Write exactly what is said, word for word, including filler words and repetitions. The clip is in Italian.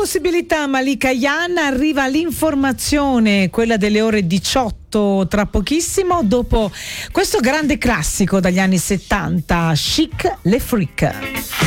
possibilità, Malika Yan, arriva l'informazione, quella delle ore diciotto tra pochissimo, dopo questo grande classico dagli anni settanta, Chic, Le Freak.